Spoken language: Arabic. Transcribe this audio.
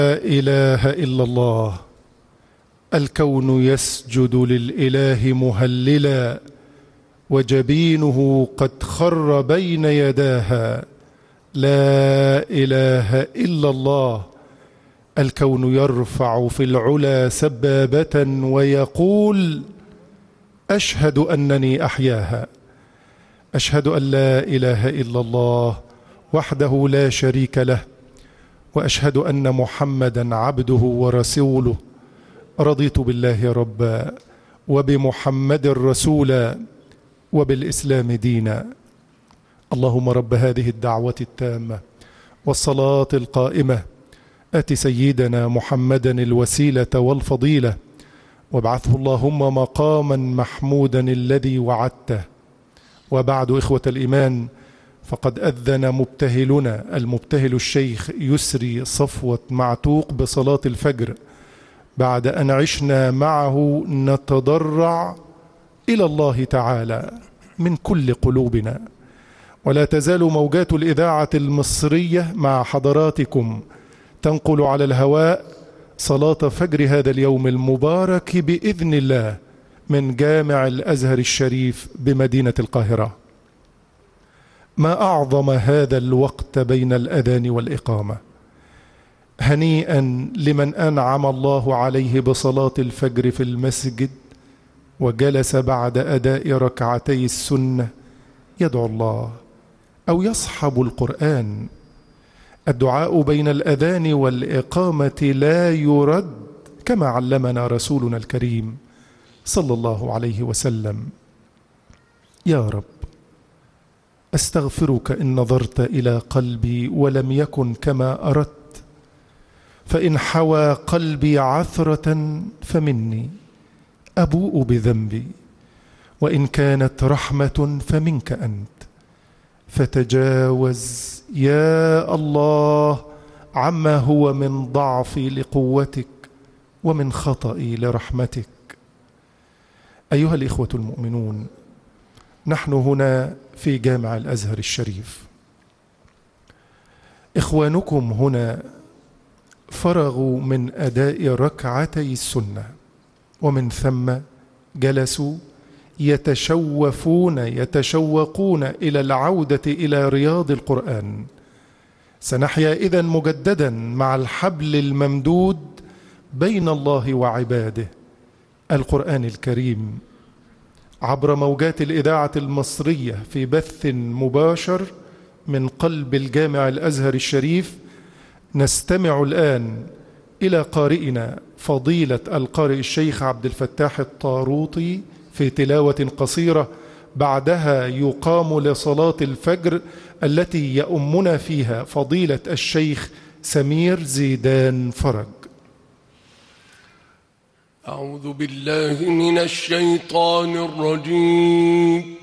لا إله إلا الله. الكون يسجد للإله مهللا، وجبينه قد خر بين يداها. لا إله إلا الله. الكون يرفع في العلا سبابة ويقول: أشهد أنني أحياها. أشهد أن لا إله إلا الله وحده لا شريك له، وأشهد أن محمدا عبده ورسوله. رضيت بالله ربا، وبمحمد رسولا، وبالإسلام دينا. اللهم رب هذه الدعوة التامة والصلاة القائمة، آت سيدنا محمدا الوسيلة والفضيلة، وابعثه اللهم مقاما محمودا الذي وعدته. وبعد، إخوة الإيمان، فقد أذن مبتهلنا المبتهل الشيخ يسري صفوة معتوق بصلاة الفجر، بعد أن عشنا معه نتضرع إلى الله تعالى من كل قلوبنا. ولا تزال موجات الإذاعة المصرية مع حضراتكم تنقل على الهواء صلاة فجر هذا اليوم المبارك بإذن الله من جامع الأزهر الشريف بمدينة القاهرة. ما أعظم هذا الوقت بين الأذان والإقامة. هنيئا لمن أنعم الله عليه بصلاة الفجر في المسجد وجلس بعد أداء ركعتي السنة يدعو الله أو يصحب القرآن. الدعاء بين الأذان والإقامة لا يرد، كما علمنا رسولنا الكريم صلى الله عليه وسلم. يا رب، أستغفرك إن نظرت إلى قلبي ولم يكن كما أردت، فإن حوى قلبي عثرة فمني، أبوء بذنبي، وإن كانت رحمة فمنك أنت، فتجاوز يا الله عما هو من ضعفي لقوتك ومن خطئي لرحمتك. أيها الإخوة المؤمنون، نحن هنا في جامع الأزهر الشريف. إخوانكم هنا فرغوا من أداء ركعتي السنة، ومن ثم جلسوا يتشوقون إلى العودة إلى رياض القرآن. سنحيا إذن مجددا مع الحبل الممدود بين الله وعباده، القرآن الكريم، عبر موجات الإذاعة المصرية في بث مباشر من قلب الجامع الأزهر الشريف. نستمع الآن إلى قارئنا فضيلة القارئ الشيخ عبد الفتاح الطاروطي في تلاوة قصيرة، بعدها يقام لصلاة الفجر التي يؤمنا فيها فضيلة الشيخ سمير زيدان فرج. أعوذ بالله من الشيطان الرجيم.